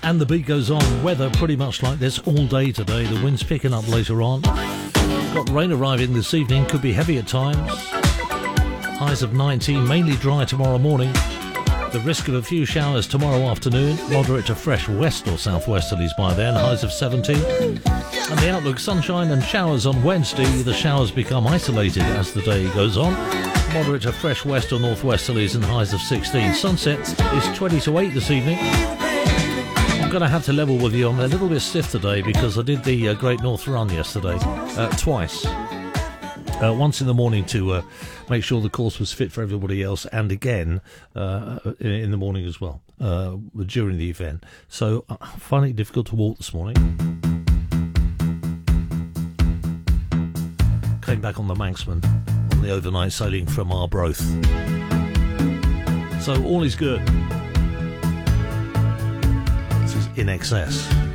And the beat goes on. Weather pretty much like this all day today. The wind's picking up later on. Got rain arriving this evening. Could be heavy at times. Highs of 19. Mainly dry tomorrow morning. The risk of a few showers tomorrow afternoon. Moderate to fresh west or southwesterlies by then. Highs of 17. And the outlook, sunshine and showers on Wednesday. The showers become isolated as the day goes on. Moderate to fresh west or northwesterlies and highs of 16. Sunset is 20 to 8 this evening. I'm going to have to level with you. I'm a little bit stiff today because I did the Great North Run yesterday twice. Once in the morning to make sure the course was fit for everybody else, and again in the morning as well during the event. So I find it difficult to walk this morning. Came back on the Manxman on the overnight sailing from Arbroath. So all is good. This is In Excess.